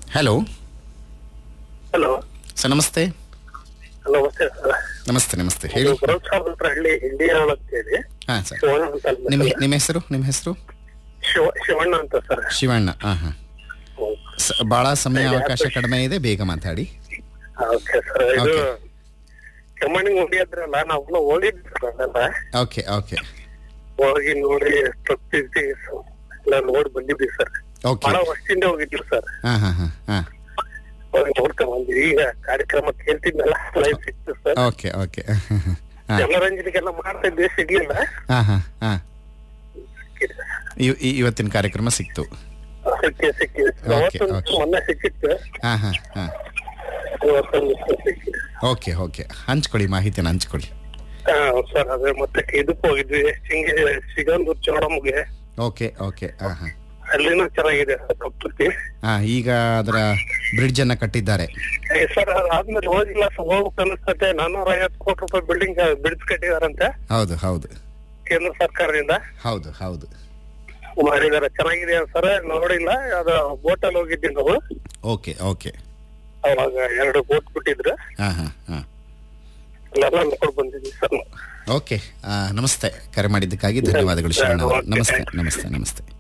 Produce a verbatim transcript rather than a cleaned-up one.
Hello hello sir, ನಮಸ್ತೆ. ನಮಸ್ತೆ sir. ನಮಸ್ತೆ ನಮಸ್ತೆ ಹೇಳಿ. ಹಳ್ಳಿ ಇಂಡಿಯಾ ಅಂತೇಳಿ ಹಾಂ ಸರ್, ಶಿವಣ್ಣ ಅಂತ ಅಲ್ವಾ ನಿಮ್ಮ ಸರ್? ನಿಮ್ಮ ಹೆಸರು ನಿಮ್ಮ ಹೆಸರು ಶಿವ ಶಿವಣ್ಣ ಅಂತ ಸರ್. ಶಿವಣ್ಣ. ಹಾಂ ಹಾಂ ಭಾಳ ಸಮಯ ಅವಕಾಶ ಕಡಿಮೆ ಇದೆ, ಬೇಗ ಮಾತಾಡಿ. Okay sir. ಇದು Okay. ಕೆಮ್ಮಣ್ಣಿ ಹೋಗಿ ಅದ್ರಲ್ಲ ನಾವು ಹೋಗಿದ್ವಿ ಸರ್. ಅದೆಲ್ಲ ಓಕೆ ಓಕೆ ಹೋಗಿ ನೋಡಿ ಪ್ರಕೃತಿ ಎಲ್ಲ ನೋಡಿ ಬಂದಿದ್ವಿ ಸರ್. ಓಕೆ ಬಹಳ ವರ್ಷದಿಂದ ಹೋಗಿದ್ವಿ ಸರ್. ಹಾಂ ಹಾಂ ಹಾಂ ಹಾಂ ಹೋಗಿ ನೋಡ್ಕೊಂಡ್ ಬಂದ್ವಿ. ಈಗ ಕಾರ್ಯಕ್ರಮ ಕೇಳ್ತಿದ್ನಲ್ಲ ಲೈವ್ ಸಿಕ್ತು ಸರ್. ಓಕೆ ಓಕೆ ಹಾಂ ಜನರಂಜನೆಗೆಲ್ಲ ಮಾಡ್ತಾ ಇದ್ವಿ, ಸಿಗ್ಲಿಲ್ಲ. ಹಾಂ ಹಾಂ ಹಾಂ ಇವತ್ತಿನ ಕಾರ್ಯಕ್ರಮ ಸಿಕ್ತು. ಸಿಕ್ಕಿ ಸಿಕ್ಕಿ Okay, ಅವತ್ತೊಂದು okay. ಮೊನ್ನೆ ಸಿಕ್ಕಿತ್ತು, ಹಾಂ ಹಾಂ ಹಾಂ ಇವತ್ತೊಂದು ಸಿಕ್ಕಿದೆ. ಓಕೆ ಓಕೆ ಹಂಚ್ಕೊಳ್ಳಿ, ಮಾಹಿತಿನ ಹಂಚ್ಕೊಳ್ಳಿ. ಹಾ ಸರ್, ಅದೇ ಮತ್ತೆ ಇದಕ್ಕೆ ಹೋಗಿದ್ವಿ, ಸಿಂಗಿ ಸಿಗಂದೂರ್ ಚೌಡಮ್ಮಗೆ. ಓಕೆ ಓಕೆ ಹಾಂ ಹಾಂ ಅಲ್ಲಿನೂ ಚೆನ್ನಾಗಿದೆ ಪ್ರಕೃತಿ. ಹಾಂ ಈಗ ಅದರ ಬ್ರಿಡ್ಜ್ ಅನ್ನ ಕಟ್ಟಿದ್ದಾರೆ. ಏ ಸರ್, ಅದಾದ್ಮೇಲೆ ಹೋಗಿಲ್ಲ ಸರ್, ಹೋಗ್ಬೇಕು ಅನಿಸ್ತದೆ. ನಾನ್ನೂರ ಐವತ್ತು ಕೋಟಿ ರೂಪಾಯಿ ಬಿಲ್ಡಿಂಗ್ ಬಿಡ್ಸ್ ಕಟ್ಟಿದಾರಂತೆ ಹೌದು ಹೌದು ಕೇಂದ್ರ ಸರ್ಕಾರದಿಂದ. ಹೌದು ಹೌದು ಮಾಡಿದಾರೆ, ಚೆನ್ನಾಗಿದೆ ಸರ್. ನೋಡಿಲ್ಲ, ಅದು ಬೋಟಲ್ಲಿ ಹೋಗಿದ್ವಿ ನಾವು. ಓಕೆ ಓಕೆ ಅವಾಗ ಎರಡು ಬೋಟ್ ಬಿಟ್ಟಿದ್ರು, ಹಾಂ ಹಾಂ ಹಾಂ ಅಲ್ಲೆಲ್ಲ ನೋಡ್ಕೊಂಡು ಬಂದಿದ್ವಿ ಸರ್. ಓಕೆ ನಮಸ್ತೆ. ಕರೆ ಮಾಡಿದ್ದಕ್ಕಾಗಿ ಧನ್ಯವಾದಗಳು ಶಿವಣ್ಣ ಅವರು. ನಮಸ್ತೆ ನಮಸ್ತೆ ನಮಸ್ತೆ